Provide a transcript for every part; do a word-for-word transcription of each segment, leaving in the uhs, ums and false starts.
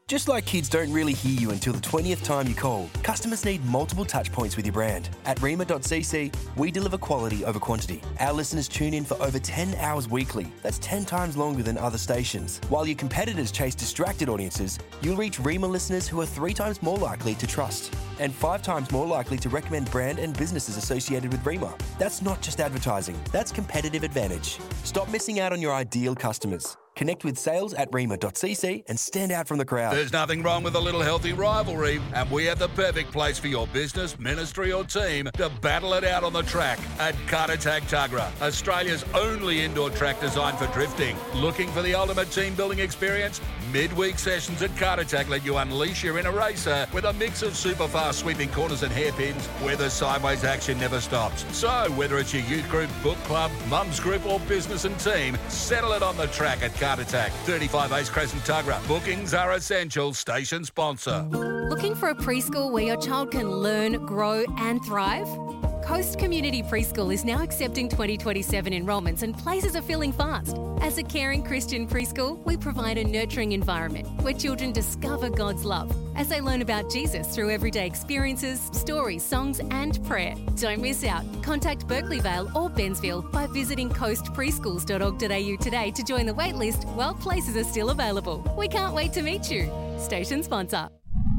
Just like kids don't really hear you until the twentieth time you call, customers need multiple touch points with your brand. At Rima dot c c, we deliver quality over quantity. Our listeners tune in for over ten hours weekly. That's ten times longer than other stations. While your competitors chase distracted audiences, you'll reach Rima listeners who are three times more likely to trust and five times more likely to recommend brand and businesses associated with Rima. That's not just advertising, that's competitive advantage. Stop missing out on your ideal customers. Connect with sales at Rima dot c c and stand out from the crowd. There's nothing wrong with a little healthy rivalry, and we have the perfect place for your business, ministry or team to battle it out on the track at Kartatag Tuggerah, Australia's only indoor track designed for drifting. Looking for the ultimate team building experience? Midweek sessions at Kartatag let you unleash your inner racer with a mix of super fast sweeping corners and hairpins where the sideways action never stops. So whether it's your youth group, book club, mums group or business and team, settle it on the track at Kartatag, thirty-five Ace Crescent Tuggerah. Bookings are essential. Station sponsor. Looking for a preschool where your child can learn, grow and thrive? Coast Community Preschool is now accepting twenty twenty-seven enrolments and places are filling fast. As a caring Christian preschool, we provide a nurturing environment where children discover God's love as they learn about Jesus through everyday experiences, stories, songs and prayer. Don't miss out. Contact Berkeley Vale or Bensville by visiting coast preschools dot org dot a u today to join the waitlist while places are still available. We can't wait to meet you. Station sponsor.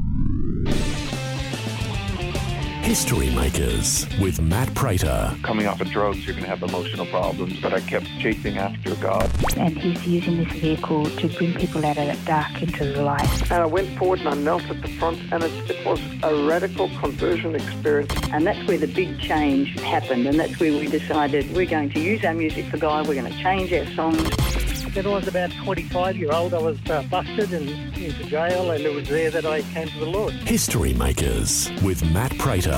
History Makers with Matt Prater. Coming off of drugs, you're going to have emotional problems, but I kept chasing after God. And he's using this vehicle to bring people out of the dark into the light. And I went forward and I knelt at the front, and it, it was a radical conversion experience. And that's where the big change happened, and that's where we decided we're going to use our music for God, we're going to change our songs. When I was about twenty-five year old, I was uh, busted and into jail, and it was there that I came to the Lord. History Makers with Matt Prater.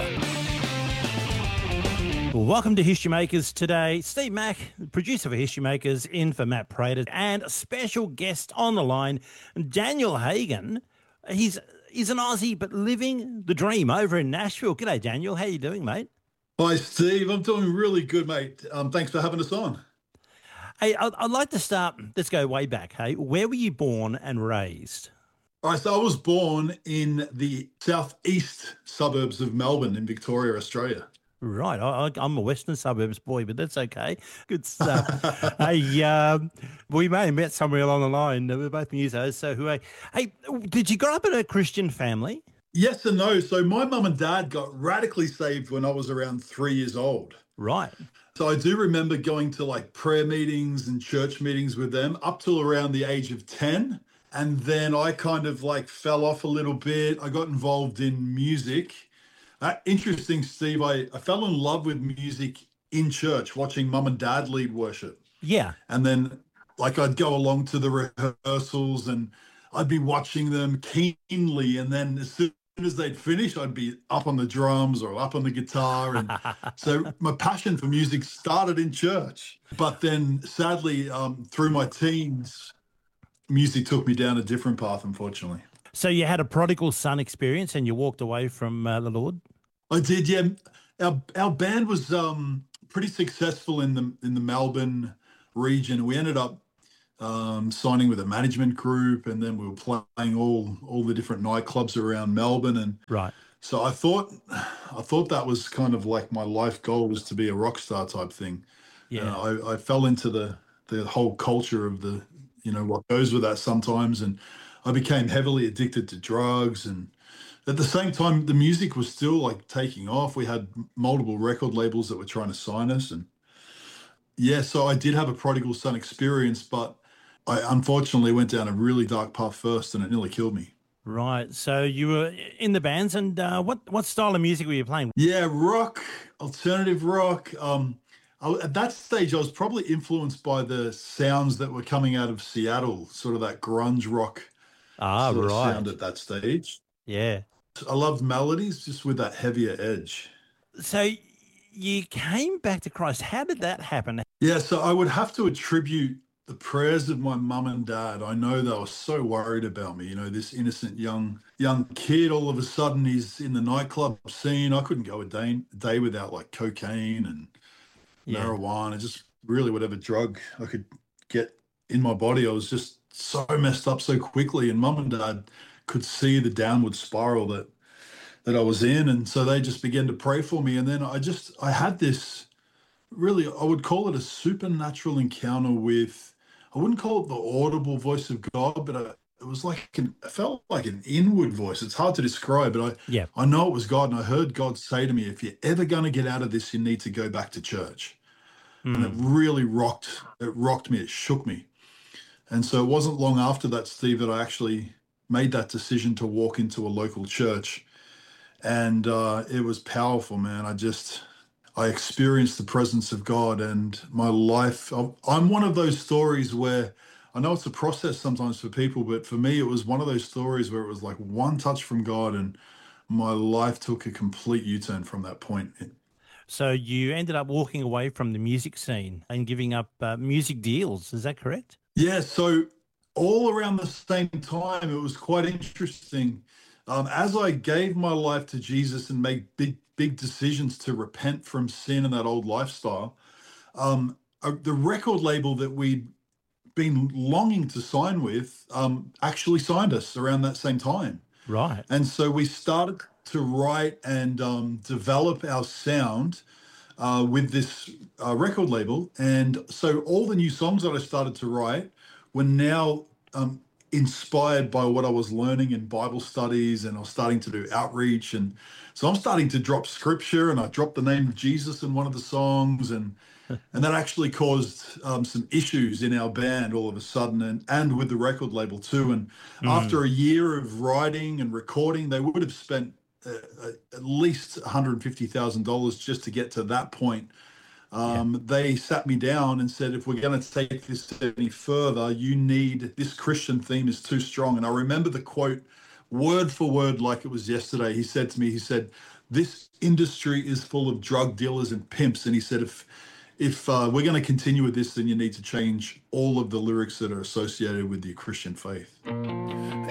Well, welcome to History Makers today. Steve Mack, producer for History Makers, in for Matt Prater, and a special guest on the line, Daniel Hagan. He's he's an Aussie, but living the dream over in Nashville. G'day, Daniel. How you doing, mate? Hi, Steve. I'm doing really good, mate. Um, thanks for having us on. Hey, I'd, I'd like to start, let's go way back, hey? Where were you born and raised? All right, so I was born in the southeast suburbs of Melbourne in Victoria, Australia. Right, I, I'm a western suburbs boy, but that's okay. Good stuff. Hey, um, we may have met somewhere along the line. We're both musos, so who? Hey, did you grow up in a Christian family? Yes and no. So my mum and dad got radically saved when I was around three years old. Right. So I do remember going to like prayer meetings and church meetings with them up till around the age of ten. And then I kind of like fell off a little bit. I got involved in music. Uh, interesting, Steve, I, I fell in love with music in church, watching mum and dad lead worship. Yeah. And then like I'd go along to the rehearsals and I'd be watching them keenly. And then as soon as they'd finish, I'd be up on the drums or up on the guitar. And so my passion for music started in church. But then sadly, um, through my teens, music took me down a different path, unfortunately. So you had a prodigal son experience and you walked away from uh, the Lord? I did, yeah. Our, our band was um, pretty successful in the in the Melbourne region. We ended up Um, signing with a management group, and then we were playing all all the different nightclubs around Melbourne. And right. So I thought, I thought that was kind of like my life goal, was to be a rock star type thing. Yeah. Uh, I, I fell into the the whole culture of the, you know, what goes with that sometimes, and I became heavily addicted to drugs. And at the same time, the music was still like taking off. We had multiple record labels that were trying to sign us, and yeah, so I did have a prodigal son experience, but I unfortunately went down a really dark path first, and it nearly killed me. Right. So you were in the bands, and uh, what what style of music were you playing? Yeah, rock, alternative rock. Um, I, at that stage, I was probably influenced by the sounds that were coming out of Seattle, sort of that grunge rock ah, sort of right. sound at that stage. Yeah. I loved melodies just with that heavier edge. So you came back to Christ. How did that happen? Yeah, so I would have to attribute the prayers of my mum and dad. I know they were so worried about me. You know, this innocent young young kid, all of a sudden he's in the nightclub scene. I couldn't go a day, a day without like cocaine and yeah. marijuana, just really whatever drug I could get in my body. I was just so messed up so quickly, and mum and dad could see the downward spiral that that I was in, and so they just began to pray for me. And then I just I had this really, I would call it a supernatural encounter with, I wouldn't call it the audible voice of God, but I, it was like an, it felt like an inward voice. It's hard to describe, but I Yeah. I know it was God, and I heard God say to me, if you're ever going to get out of this, you need to go back to church. And it really rocked, it rocked me, it shook me. And so it wasn't long after that, Steve, that I actually made that decision to walk into a local church. And uh, it was powerful, man. I just, I experienced the presence of God, and my life, I'm one of those stories where I know it's a process sometimes for people, but for me, it was one of those stories where it was like one touch from God, and my life took a complete U-turn from that point. So you ended up walking away from the music scene and giving up uh, music deals. Is that correct? Yeah. So all around the same time, it was quite interesting. Um, as I gave my life to Jesus and made big, big decisions to repent from sin and that old lifestyle, um, uh, the record label that we'd been longing to sign with um, actually signed us around that same time. Right. And so we started to write and um, develop our sound uh, with this uh, record label. And so all the new songs that I started to write were now um, inspired by what I was learning in Bible studies, and I was starting to do outreach. And so I'm starting to drop scripture, and I dropped the name of Jesus in one of the songs, and and that actually caused um, some issues in our band all of a sudden, and, and with the record label too. And mm. after a year of writing and recording, they would have spent uh, at least one hundred fifty thousand dollars just to get to that point. Um, yeah. They sat me down and said, if we're going to take this any further, you need, this Christian theme is too strong. And I remember the quote word for word like it was yesterday. He said to me, he said, this industry is full of drug dealers and pimps. And he said, if if uh, we're going to continue with this, then you need to change all of the lyrics that are associated with your Christian faith.